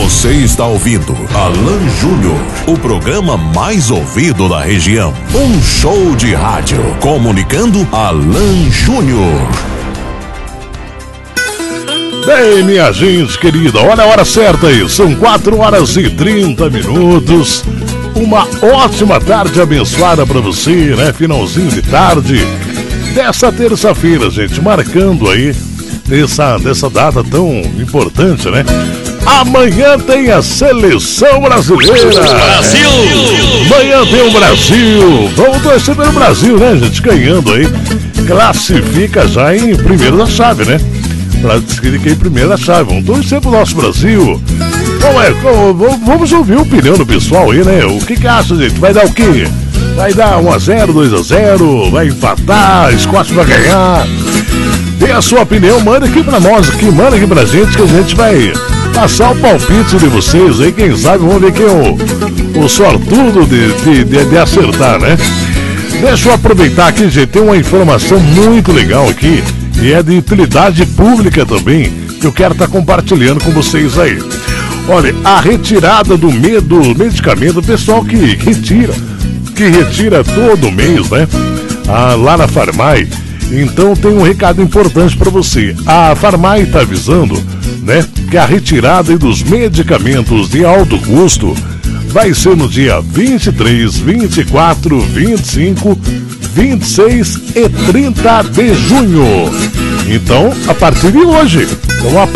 Você está ouvindo Alan Júnior, o programa mais ouvido da região. Um show de rádio comunicando Alan Júnior. Bem, minha gente querida, olha a hora certa aí, são 4h30. Uma ótima tarde abençoada pra você, né? Finalzinho de tarde dessa terça-feira, gente, marcando aí dessa data tão importante, né? Amanhã tem a seleção brasileira. Brasil! Amanhã tem o Brasil. Vamos torcer pelo Brasil, né, gente? Ganhando aí, classifica já em primeiro da chave, né? Pra descrever em primeiro da chave. Vamos torcer pro nosso Brasil. Vamos ouvir a opinião do pessoal aí, né? O que acha, gente? Vai dar o quê? Vai dar 1-0, 2-0, vai empatar, Escócia vai ganhar. Dê a sua opinião, manda aqui pra nós, manda aqui pra gente, que a gente vai passar o palpite de vocês aí, quem sabe, vamos ver quem é o sortudo de acertar, né? Deixa eu aproveitar aqui, gente, tem uma informação muito legal aqui, e é de utilidade pública também, que eu quero estar compartilhando com vocês aí. Olha, a retirada do medicamento, o pessoal que retira todo mês, né? Lá na Farmai. Então tem um recado importante para você. A Farmai está avisando, né, que a retirada dos medicamentos de alto custo vai ser no dia 23, 24, 25, 26 e 30 de junho. Então, a partir de hoje. Então,